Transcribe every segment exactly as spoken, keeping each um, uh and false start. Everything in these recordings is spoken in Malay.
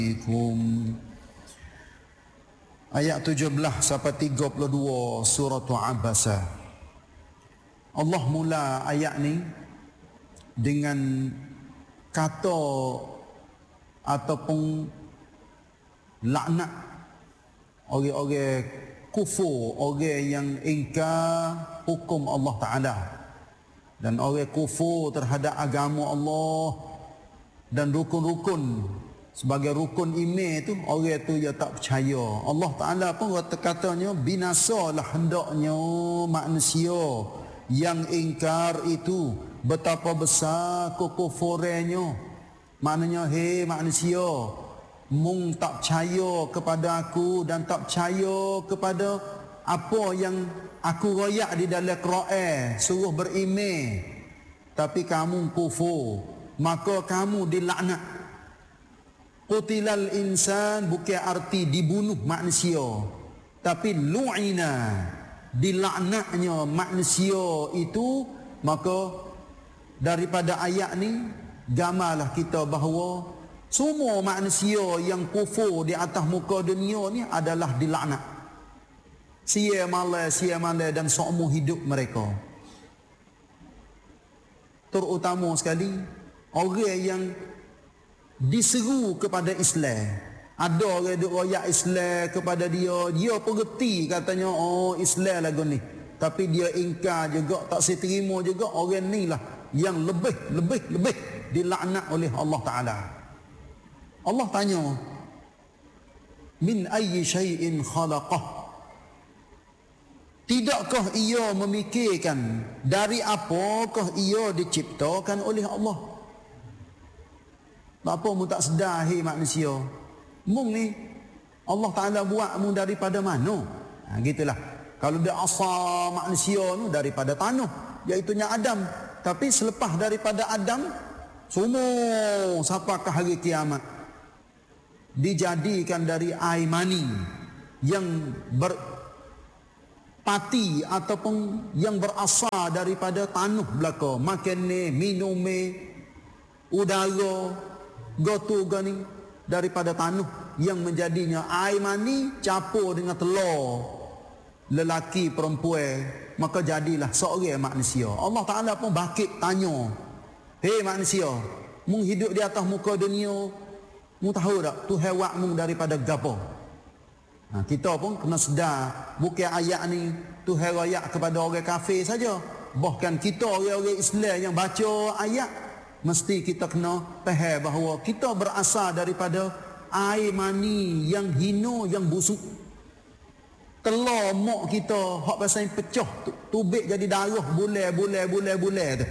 Ayat tujuh belas sampai tiga puluh dua surah Abasa. Allah mula ayat ni dengan kata ataupun laknat orang-orang kufur, orang yang ingkar hukum Allah Ta'ala, dan orang kufur terhadap agama Allah dan rukun-rukun. Sebagai rukun iman tu, orang tu dia tak percaya. Allah Ta'ala pun katanya binasalah hendaknya manusia yang ingkar itu, betapa besar kekufurannya. Maknanya, hei manusia, mung tak percaya kepada aku dan tak percaya kepada apa yang aku royak di dalam Quran, suruh beriman, tapi kamu kufur, maka kamu dilaknat. Qutilal insan bukan arti dibunuh manusia, tapi lu'ina, dilaknatnya manusia itu. Maka daripada ayat ni gamalah kita bahawa semua manusia yang kufur di atas muka dunia ni adalah dilaknat. Sia malai, sia malai dan seumur hidup mereka. Terutama sekali orang yang diseru kepada Islam. Ada orang duk royak Islam kepada dia, dia pun reti katanya, oh Islam lagu ni, tapi dia ingkar juga, tak seterima juga. Orang ni lah yang lebih lebih lebih dilaknat oleh Allah Ta'ala. Allah tanya, min ayyi syai'in khalaqah, tidakkah ia memikirkan dari apakah ia diciptakan oleh Allah? Apa mu tak sedar, hei manusia, mung ni Allah Ta'ala buat mu daripada mana? Ha, gitulah. Kalau dia asal manusia ni daripada tanah, iaitunya Adam. Tapi selepas daripada Adam, semua sampaikan hari kiamat dijadikan dari air mani yang berpati ataupun yang berasal daripada tanah belaka. Makan ni, minum ni, udara, gotu gani daripada tanah yang menjadinya air mani campur dengan telur lelaki perempuan, maka jadilah seorang manusia. Allah Ta'ala pun bakit tanya, hei manusia, mu hidup di atas muka dunia, mu tahu tak Tuhan buat mu daripada gapo? Ha, kita pun kena sedar, bukan ayat ni Tuhan royak kepada orang kafir saja, bahkan kita orang-orang Islam yang baca ayat, mesti kita kena faham bahawa kita berasal daripada air mani yang hina, yang busuk. Telur mak kita hak pasal pecah, tubik jadi darah, bulai bulai bulai bulai tu.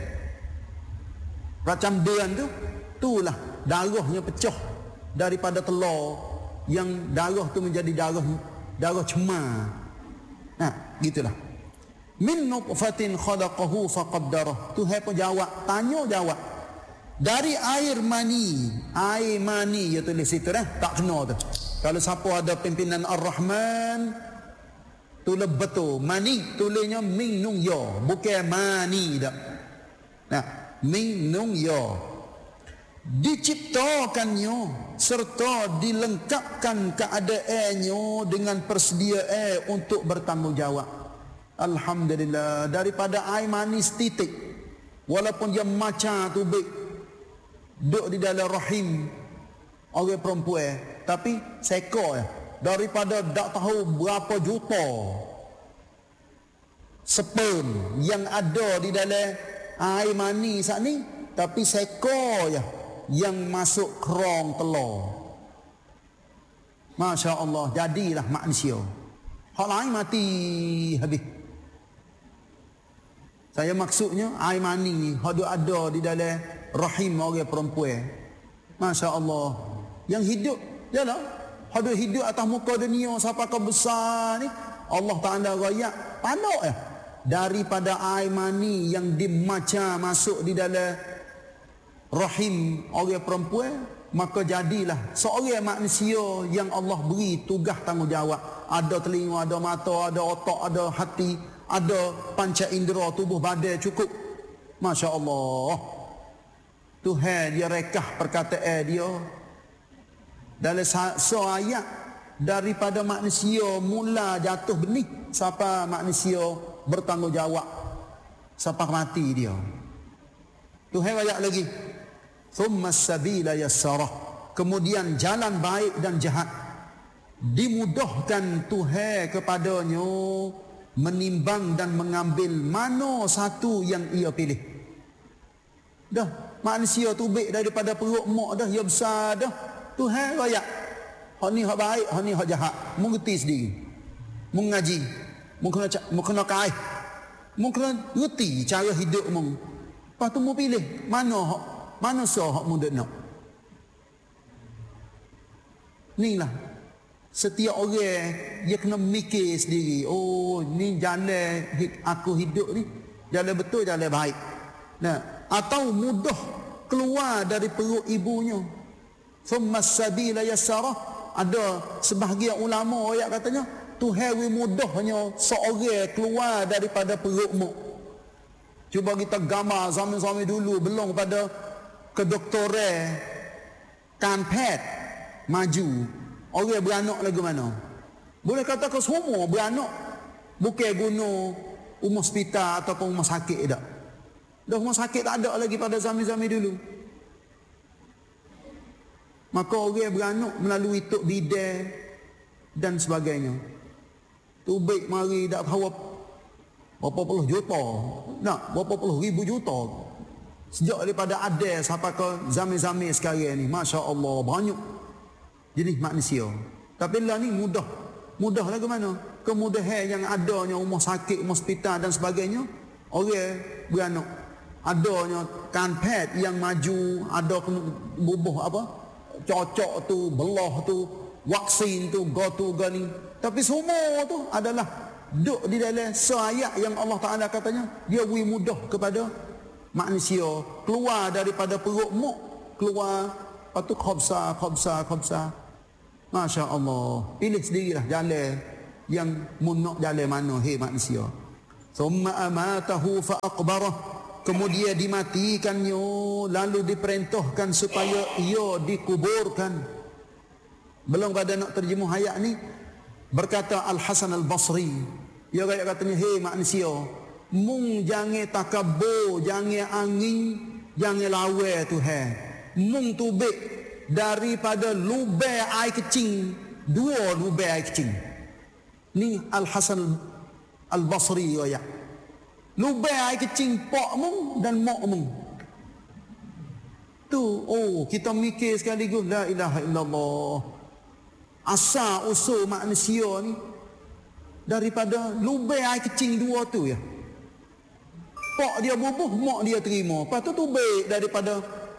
Macam dia tu, itulah darahnya pecah daripada telur, yang darah tu menjadi darah darah cemar. Nah, gitulah. Min nutfatin khalaqahu faqaddarah. Tuhan pun jawab, tanya jawab. Dari air mani, air mani dia tulis situ dah, tak kena tu. Kalau siapa ada pimpinan Ar-Rahman, tulis betul, mani tulisnya min nun ya, bukan mani dah. Nah, min nun ya. Diciptakannya serta dilengkapkan keadaannya dengan persediaan untuk bertanggungjawab. Alhamdulillah, daripada air mani setitik, walaupun dia macam tubik duduk di dalam rahim orang perempuan, tapi seekor ya, daripada tak tahu berapa juta sperm yang ada di dalam air mani saat ni, tapi seekor ya yang masuk kerong telur. Masya Allah, jadilah manusia. Hak lain mati habis. Saya maksudnya air mani hak ada di dalam rahim orang perempuan. Masya Allah, yang hidup yalah, hak hidup atas muka dunia sampai ke besar ni, Allah Ta'ala royak pandok ya, daripada air mani yang dimaca masuk di dalam rahim orang perempuan, maka jadilah seorang manusia yang Allah beri tugas tanggungjawab. Ada telinga, ada mata, ada otak, ada hati, ada panca indera tubuh badan cukup. Masya Allah, Tuhan dia rekah perkataan dia dalam satu ayat daripada manusia mula jatuh benih sampai manusia bertanggungjawab sampai mati dia. Tuhan ayat lagi, thumma sabila yassarah, kemudian jalan baik dan jahat dimudahkan Tuhan kepadanya menimbang dan mengambil mana satu yang ia pilih. Dah manusia tu baik daripada perut mak dah, ia besar dah. Tuhan raya hak ni hak baik, hak ni hak jahat, mu ngerti sendiri. Mu ngaji, mu kena mu kena kaih, mu kena ngerti cara hidup mu. Lepas tu mu pilih mana hak mana so hak mu dak nak. Inilah setiap orang dia kena mikir sendiri. Oh, ni jalan aku hidup ni jalan betul, jalan baik. Nah, atau mudah keluar dari perut ibunya. Thumma sabila yassarah. Ada sebahagian ulama ayat katanya Tuhan wi mudahnya seorang keluar daripada perut mak. Cuba kita gambar zaman-zaman dulu belum pada kedoktoran kanpet maju. Orang beranak lagu mana? Boleh kata ke semua beranak bukan guna rumah hospital ataupun rumah sakit tak. Dah rumah sakit tak ada lagi pada zaman-zaman dulu. Maka orang beranak melalui tok bidan dan sebagainya. Tu baik mari tak tahu berapa puluh juta. Nak berapa puluh ribu juta. Sejak daripada ada sampai ke zaman-zaman sekarang ni, masya-Allah banyak jenis manusia. Tapi lah ni mudah. Mudah lagu mana? Kemudahan yang adanya rumah sakit, hospital dan sebagainya. Orang beranak adanya kanpet yang maju, ada bubuh apa? Cocok tu, belah tu, vaksin tu, go tu, go ni. Tapi semua tu adalah duk di dalam seayat yang Allah Ta'ala katanya dia beri mudah kepada manusia keluar daripada perut mak, keluar lepas tu khobsa, khobsa, khobsa. Masya Allah, pilih sendirilah jalan yang munak jalan mana, hei manusia. Thumma amatahu fa'aqbarah, kemudian dimatikannya lalu diperintahkan supaya ia dikuburkan. Belum pada nak terjemuh ayat ni, berkata Al-Hasan Al-Basri, dia kata katanya, hei manusia, mung jangan takabur, jangan angin, jangan lawa Tuhan. Mung tubik daripada lubang air kecing, dua lubang air kecing. Ni Al-Hasan Al-Basri ayat. Lubang air kecing pak mung dan mak mung. Tu, oh kita mikir sekaligus la ilaha illallah. Asal usul manusia ni daripada lubang air kecing dua tu ya. Pak dia bubuh, mak dia terima. Lepas tu tu baik daripada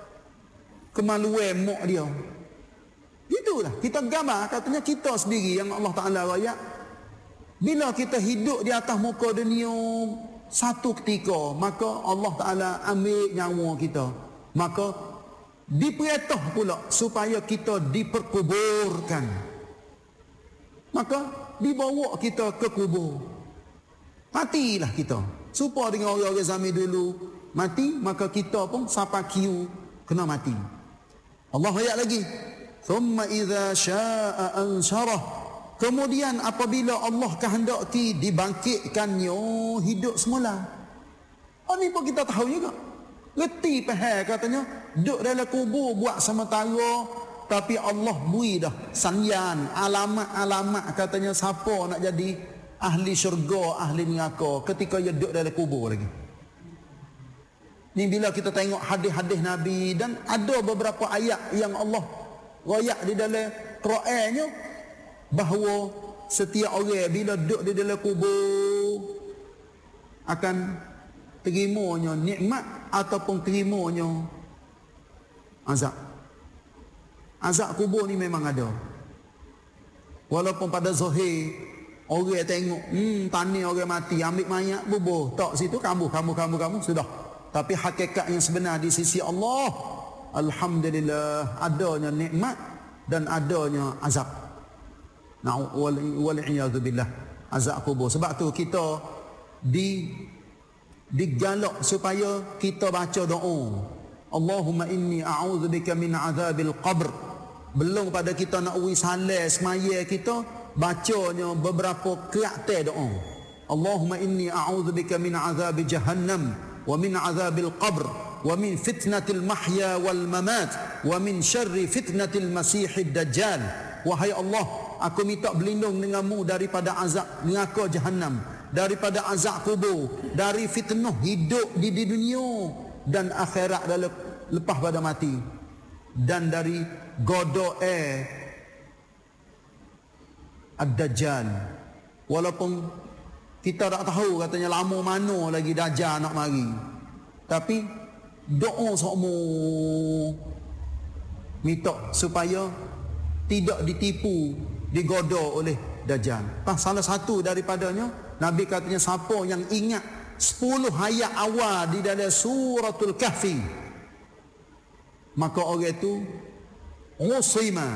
kemaluan mak dia. Itulah kita gambar katanya kita sendiri yang Allah Ta'ala raya. Bila kita hidup di atas muka dunia satu ketika, maka Allah Ta'ala ambil nyawa kita. Maka diperintah pula supaya kita diperkuburkan. Maka dibawa kita ke kubur. Matilah kita. Supaya dengan orang-orang zaman dulu mati, maka kita pun sampai kiu kena mati. Allah ayat lagi, thumma idza syaa'a ansyarah, kemudian apabila Allah kehendaki dibangkitkannya hidup semula. Oh ni pun kita tahu juga. Reti faham katanya duduk dalam kubur buat sementara, tapi Allah beri dah sanyan, alamat-alamat katanya siapa nak jadi ahli syurga, ahli neraka ketika dia duduk dalam kubur lagi. Ni bila kita tengok hadis-hadis Nabi, dan ada beberapa ayat yang Allah royak di dalam Qurannya bahawa setiap orang bila duduk di dalam kubur akan terimanya nikmat ataupun terimanya azab. Azab kubur ni memang ada. Walaupun pada zahir orang tengok, hmm tani orang mati, ambil mayat bubuh, tak situ kambuh, kambuh, kambuh, kambuh, sudah. Tapi hakikat yang sebenar di sisi Allah, alhamdulillah, adanya nikmat dan adanya azab. Na'u wal iyad billah, azab kubur. Sebab tu kita di digalak supaya kita baca doa, Allahumma inni a'udzubika min azabil qabr belum pada kita nak ui saleh semaya kita, bacanya beberapa qira'at doa. Allahumma inni a'udzubika min azabi jahannam wa min azabil qabr wa min fitnatil mahya wal mamat wa min syarri fitnatil masihid dajjal. Wahai Allah, aku minta berlindung denganmu daripada azab neraka jahannam, daripada azab kubur, dari fitnah hidup di, di dunia dan akhirat dan lepas pada mati, dan dari godok eh ad-dajjal. Walaupun kita tak tahu katanya lama mana lagi Dajjal nak mari, tapi doa sokmo minta supaya tidak ditipu, digodok oleh Dajjal. Pas salah satu daripadanya, Nabi katanya siapa yang ingat sepuluh ayat awal di dalam suratul Kahfi, maka orang itu usima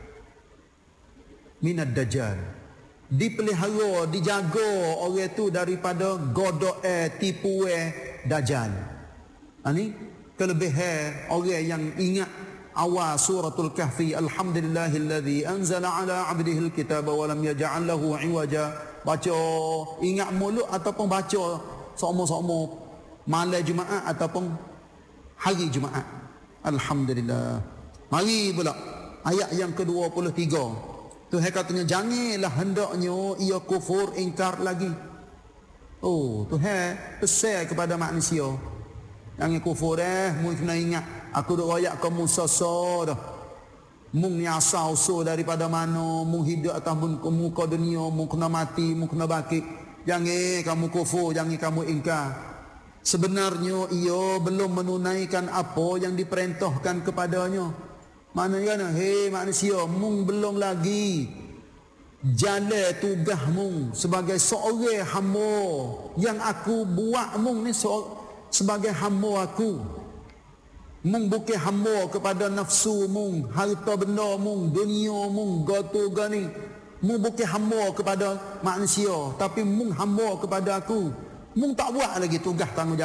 minad Dajjal, dipelihara, dijaga orang itu daripada godok eh tipu eh Dajjal. Ini kelebihan orang yang ingat awal suratul Kahfi. Alhamdulillahilladzi anzala ala abdihil kitaba wa lam yaj'al lahu iwaja. Baca ingat mulut ataupun baca sokmo-sokmo malam Jumaat ataupun hari Jumaat. Alhamdulillah. Mari pula ayat yang kedua puluh tiga. Tuhan katanya janganlah hendaknya ia kufur ingkar lagi. Oh, Tuhan pesan kepada manusia, jangan kufur eh, mu kena ingat aku dah royak kamu sasa dah. Mung ni asal usul daripada mana, mung hidup atas muka dunia, mung kena mati, mung kena bangkit. Jangan kamu kufur, jangan kamu ingkar. Sebenarnya ia belum menunaikan apa yang diperintahkan kepadanya. Maknanya, hei manusia, mung belum lagi jalan tugas mung sebagai seorang hamba yang aku buat mung ni so, sebagai hamba aku. Mung bukan hamba kepada nafsu mung, harta benda mung, dunia mung, gotu gani. Mung bukan hamba kepada manusia, tapi mung hamba kepada aku. Mung tak buat lagi tugas tanggungjawab.